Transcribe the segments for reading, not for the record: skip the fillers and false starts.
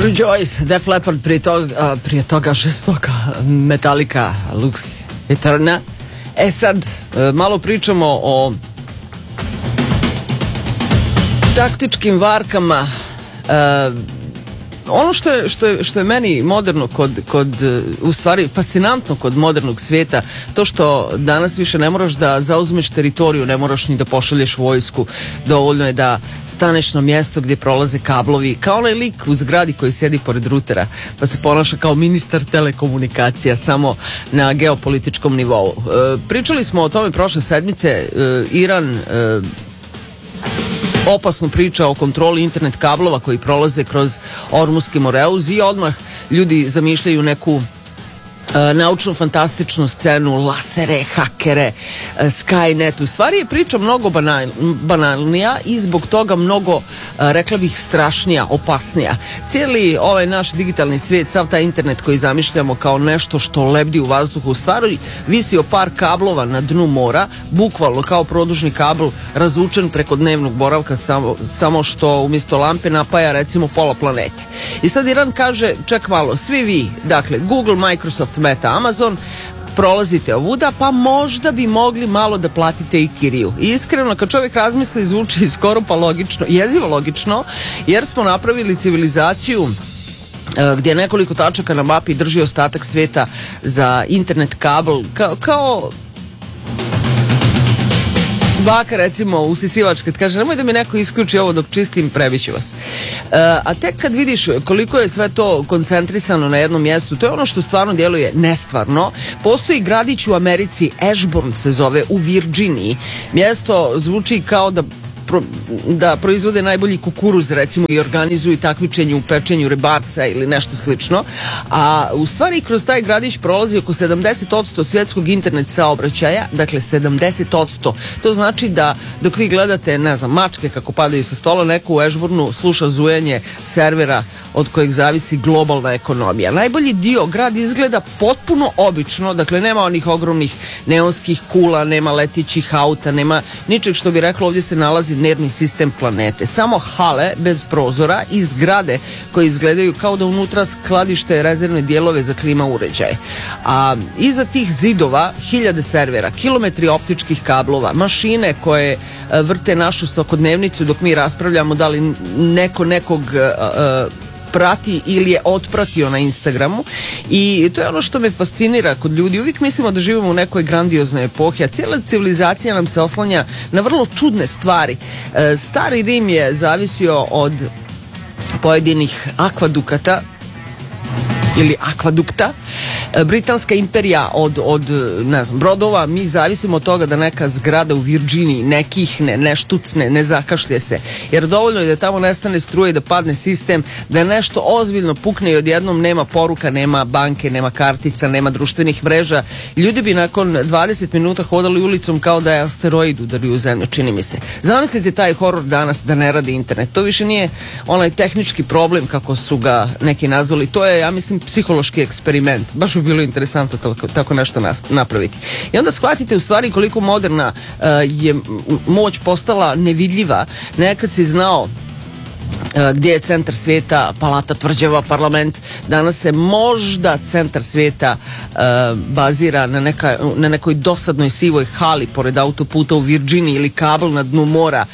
Rejoice, Def Leppard, prije toga žestoka Metallica, Lux Eterna. Sad, malo pričamo o taktičkim varkama. Ono što je meni moderno u stvari fascinantno kod modernog svijeta, to što danas više ne moraš da zauzmeš teritoriju, ne moraš ni da pošalješ vojsku, dovoljno je da staneš na mjesto gdje prolaze kablovi, kao onaj lik u zgradi koji sjedi pored rutera pa se ponaša kao ministar telekomunikacija, samo na geopolitičkom nivou. Pričali smo o tome prošle sedmice. Iran opasnu priča o kontroli internet kablova koji prolaze kroz Ormuski Moreuz i odmah ljudi zamišljaju neku naučno fantastičnu scenu, lasere, hakere, Skynet. U stvari je priča mnogo banalnija i zbog toga mnogo, rekla bih, strašnija, opasnija. Cijeli ovaj naš digitalni svijet, sav taj internet koji zamišljamo kao nešto što lebdi u vazduhu, u stvari visi o par kablova na dnu mora, bukvalno kao produžni kabel razvučen preko dnevnog boravka, samo što umjesto lampe napaja recimo pola planete. I sad Iran kaže, ček malo, svi vi, dakle Google, Microsoft, Meta, Amazon, prolazite ovuda, pa možda bi mogli malo da platite i kiriju. I iskreno, kad čovjek razmisli, zvuči skoro pa logično, jezivo logično, jer smo napravili civilizaciju gdje nekoliko tačaka na mapi drži ostatak svijeta za internet kabel, kao baka recimo usisivač kad kaže nemoj da mi neko isključi ovo dok čistim, prebiću vas. A tek kad vidiš koliko je sve to koncentrisano na jednom mjestu, to je ono što stvarno djeluje nestvarno. Postoji gradić u Americi, Ashburn se zove, u Virginiji. Mjesto zvuči kao da proizvode najbolji kukuruz recimo i organizuju takmičenje u pečenju rebarca ili nešto slično, a u stvari kroz taj gradić prolazi oko 70% svjetskog internet saobraćaja, dakle 70%. To znači da dok vi gledate, ne znam, mačke kako padaju sa stola, neko u Ashburnu sluša zujanje servera od kojeg zavisi globalna ekonomija. Najbolji dio, grad izgleda potpuno obično, dakle nema onih ogromnih neonskih kula, nema letićih auta, nema ničeg što bi reklo ovdje se nalazi nervni sistem planete. Samo hale bez prozora i zgrade koje izgledaju kao da unutra skladište rezervne dijelove za klima uređaje. A iza tih zidova hiljade servera, kilometri optičkih kablova, mašine koje vrte našu svakodnevnicu dok mi raspravljamo da li neko nekog prati ili je otpratio na Instagramu. I to je ono što me fascinira kod ljudi. Uvijek mislimo da živimo u nekoj grandioznoj epohi, a cijela civilizacija nam se oslanja na vrlo čudne stvari. Stari Rim je zavisio od pojedinih akvadukata ili akvadukta. Britanska imperija od ne znam, brodova. Mi zavisimo od toga da neka zgrada u Virginiji ne kihne, ne štucne, ne zakašlje se, jer dovoljno je da tamo nestane struje i da padne sistem, da nešto ozbiljno pukne i odjednom nema poruka, nema banke, nema kartica, nema društvenih mreža. Ljudi bi nakon 20 minuta hodali ulicom kao da je asteroid udario u zemlju, čini mi se. Zamislite taj horor danas da ne radi internet. To više nije onaj tehnički problem kako su ga neki nazvali. To je, ja mislim, psihološki eksperiment. Baš bi bilo interesantno tako nešto napraviti. I onda shvatite u stvari koliko moderna je moć postala nevidljiva. Nekad si znao gdje je centar svijeta, Palata tvrđava, parlament. Danas se možda centar svijeta bazira na nekoj dosadnoj sivoj hali pored autoputa u Virginiji ili kabel na dnu mora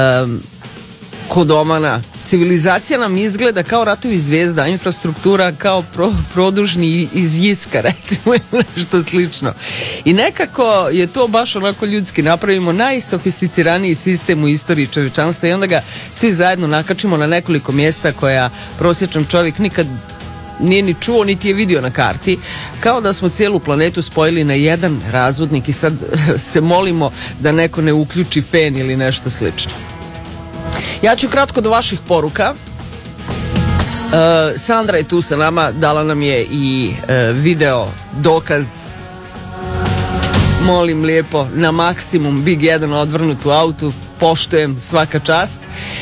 kod Omana. Civilizacija nam izgleda kao ratovi zvijezda, infrastruktura kao produžni iz Jiska, recimo, nešto slično. I nekako je to baš onako ljudski. Napravimo najsofisticiraniji sistem u istoriji čovječanstva i onda ga svi zajedno nakačimo na nekoliko mjesta koja prosječan čovjek nikad nije ni čuo, niti je vidio na karti. Kao da smo cijelu planetu spojili na jedan razvodnik i sad se molimo da neko ne uključi fen ili nešto slično. Ja ću kratko do vaših poruka. Sandra je tu sa nama, dala nam je i video dokaz. Molim lijepo, na maksimum Big 1 odvrnut u autu, poštujem, svaka čast.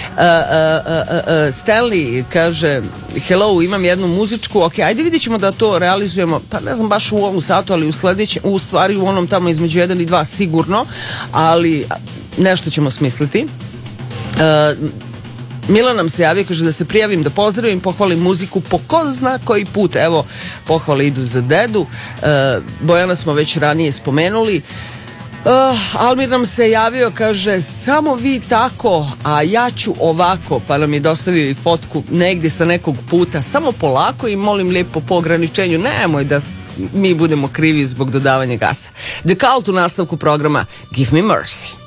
Stanley kaže, hello, imam jednu muzičku, ok, ajde vidjet ćemo da to realizujemo, pa ne znam baš u ovom satu, ali u stvari u onom tamo između 1 i 2 sigurno, ali nešto ćemo smisliti. Milan nam se javio, kaže da se prijavim, da pozdravim, pohvalim muziku po ko zna koji put. Evo, pohvale idu za dedu. Bojana smo već ranije spomenuli. Almir nam se javio, kaže samo vi tako, a ja ću ovako, pa nam je dostavio i fotku negdje sa nekog puta, samo polako i molim lijepo po ograničenju, nemoj da mi budemo krivi zbog dodavanja gasa. The Cult u nastavku programa Give Me Mercy.